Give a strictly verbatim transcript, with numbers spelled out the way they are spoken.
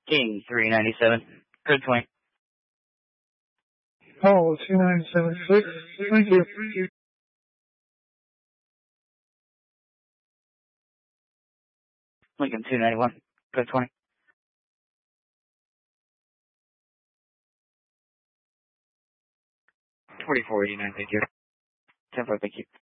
King three ninety-seven, grid twenty. Oh, two nine seven six. Thank you. Lincoln two ninety-one, grid twenty. forty-four eighty-nine, thank you. ten four, thank you.